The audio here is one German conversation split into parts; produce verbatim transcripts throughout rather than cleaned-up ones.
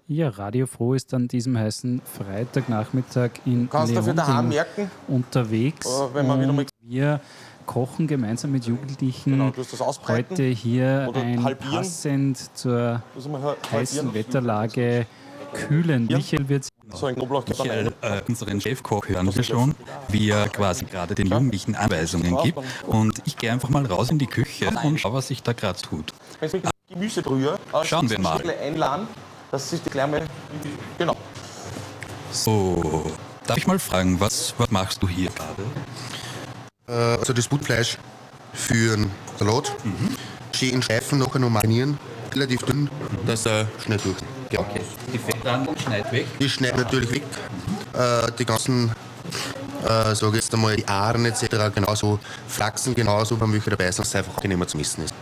Ja, Radio Froh ist an diesem heißen Freitagnachmittag in Kannst du für daheim Leonding merken, unterwegs. äh, wenn man wieder mal- Und wir kochen gemeinsam mit Jugendlichen Genau, du hast das ausbreiten heute hier oder ein halbieren. passend zur Das ist mal ha- heißen halbieren. Wetterlage kühlen. Michael wird So ein Knoblauch geht dann Michael, rein. äh, unseren Chefkoch hören wir schon, wie er quasi gerade den Jugendlichen Anweisungen gibt. Und ich gehe einfach mal raus in die Küche und schaue, was sich da gerade tut. Wenn ich mit Gemüsebrühe äh, Schauen wir mal. einladen, dass sich die kleine. Genau. So, darf ich mal fragen, was, was machst du hier gerade? Äh, also das Butfleisch für einen Salat. Mhm. Schön in Streifen nachher noch marinieren. Relativ dünn, dass er schnell durch. Ja. Okay, die Fettrand schneid weg. Die schneiden natürlich weg. Äh, die ganzen, äh, sage jetzt einmal, die Ahren et cetera genauso, Flachsen genauso, wenn welche dabei sind, dass es einfach angenehmer zum Essen ist.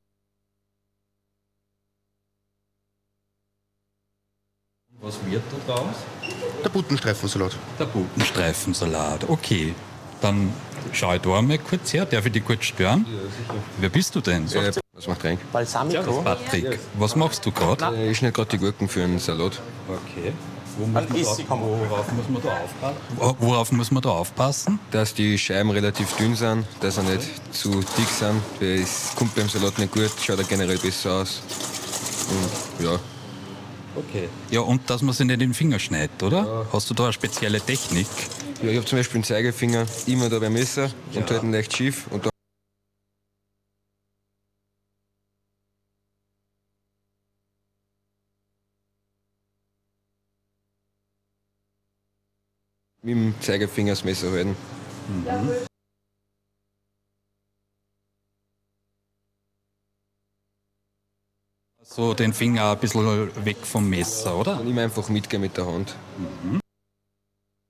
Was wird da draus? Der Buttenstreifensalat. Der Butenstreifensalat. Okay, dann schau ich da einmal kurz her. Darf ich dich kurz stören? Ja, sicher. Wer bist du denn? Äh, was macht rein? Balsamico. Patrick, was machst du gerade? Äh, ich schneide gerade die Gurken für einen Salat. Okay. Wo muss An man Essig da, haben wir. worauf muss man da aufpassen? Worauf muss man da aufpassen? Dass die Scheiben relativ dünn sind, dass sie nicht zu dick sind. Weil es kommt beim Salat nicht gut, schaut er generell besser aus. Und ja, Okay. Ja, und dass man sie nicht in den Finger schneidet, oder? Ja. Hast du da eine spezielle Technik? ja ich habe zum Beispiel einen Zeigefinger immer da beim Messer und Ja. halt ihn leicht schief. Und dann mit dem Zeigefinger das Messer halten. So den Finger ein bisschen weg vom Messer, oder? Und immer einfach mitgehen mit der Hand.